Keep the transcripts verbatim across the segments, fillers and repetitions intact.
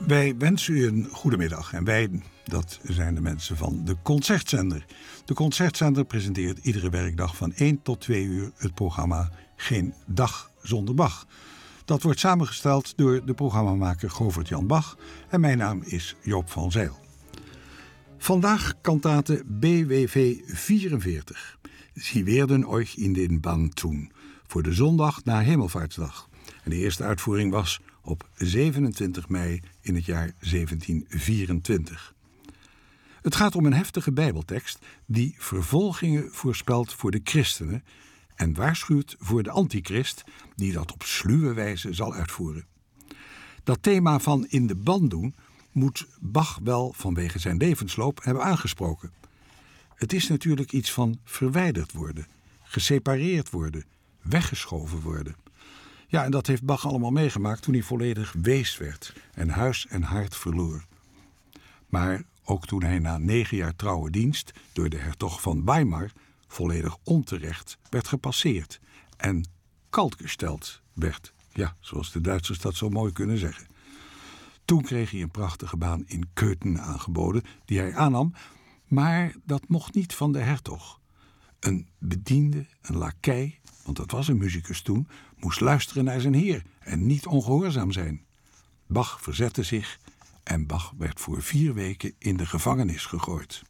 Wij wensen u een goede middag en wij, dat zijn de mensen van de Concertzender. De Concertzender presenteert iedere werkdag van één tot twee uur het programma Geen Dag Zonder Bach. Dat wordt samengesteld door de programmamaker Govert-Jan Bach en mijn naam is Joop van Zijl. Vandaag kantate B W V vierenveertig. Sie werden euch in den Bann tun. Voor de zondag na Hemelvaartsdag. En de eerste uitvoering was op zevenentwintig mei in het jaar zeventien vierentwintig. Het gaat om een heftige bijbeltekst die vervolgingen voorspelt voor de christenen en waarschuwt voor de antichrist die dat op sluwe wijze zal uitvoeren. Dat thema van in de ban doen moet Bach wel vanwege zijn levensloop hebben aangesproken. Het is natuurlijk iets van verwijderd worden, gesepareerd worden, weggeschoven worden. Ja, en dat heeft Bach allemaal meegemaakt toen hij volledig wees werd en huis en haard verloor. Maar ook toen hij na negen jaar trouwe dienst door de hertog van Weimar volledig onterecht werd gepasseerd en kaltgesteld werd. Ja, zoals de Duitsers dat zo mooi kunnen zeggen. Toen kreeg hij een prachtige baan in Köthen aangeboden, die hij aannam, maar dat mocht niet van de hertog. Een bediende, een lakei, want dat was een muzikus toen, moest luisteren naar zijn heer en niet ongehoorzaam zijn. Bach verzette zich en Bach werd voor vier weken in de gevangenis gegooid.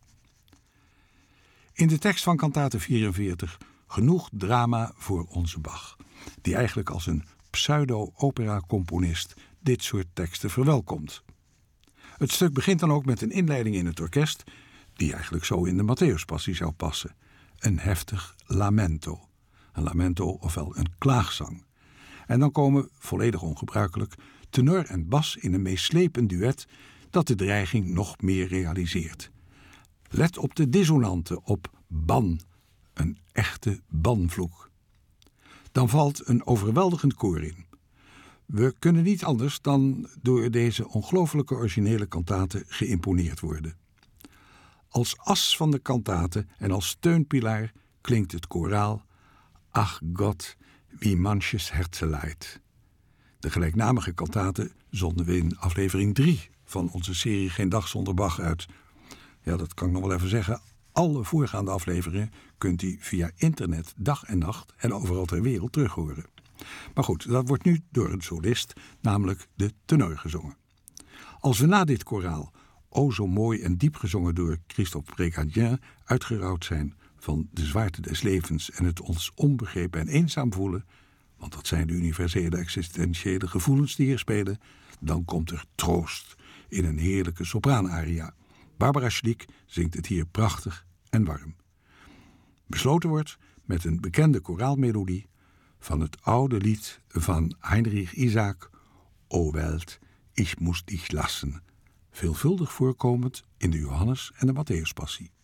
In de tekst van kantate vierenveertig genoeg drama voor onze Bach, die eigenlijk als een pseudo-opera-componist dit soort teksten verwelkomt. Het stuk begint dan ook met een inleiding in het orkest, die eigenlijk zo in de Matthäuspassie zou passen. Een heftig lamento. Een lamento, ofwel een klaagzang. En dan komen, volledig ongebruikelijk, tenor en bas in een meeslepend duet dat de dreiging nog meer realiseert. Let op de dissonanten, op ban, een echte banvloek. Dan valt een overweldigend koor in. We kunnen niet anders dan door deze ongelooflijke originele kantate geïmponeerd worden. Als as van de kantate en als steunpilaar klinkt het koraal Ach God, wie manches Herzeleid. De gelijknamige kantate zonden we in aflevering drie van onze serie Geen Dag Zonder Bach uit. Ja, dat kan ik nog wel even zeggen. Alle voorgaande afleveringen kunt u via internet dag en nacht en overal ter wereld terughoren. Maar goed, dat wordt nu door een solist, namelijk de tenor gezongen. Als we na dit koraal, o zo mooi en diep gezongen door Christophe Précadien, uitgerouwd zijn van de zwaarte des levens en het ons onbegrepen en eenzaam voelen, want dat zijn de universele existentiële gevoelens die hier spelen, dan komt er troost in een heerlijke sopraanaria. Barbara Schlick zingt het hier prachtig en warm. Besloten wordt met een bekende koraalmelodie van het oude lied van Heinrich Isaac, O Welt, ich muss dich lassen, veelvuldig voorkomend in de Johannes- en de Matthäuspassie.